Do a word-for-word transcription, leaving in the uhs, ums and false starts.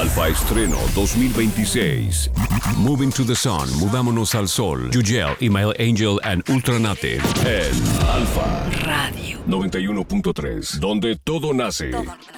Alfa Estreno dos mil veintiséis. Moving to the Sun, Movámonos al Sol. Yugel, Email Angel and Ultranative. En Alfa Radio noventa y uno punto tres, donde todo nace. Todo nace.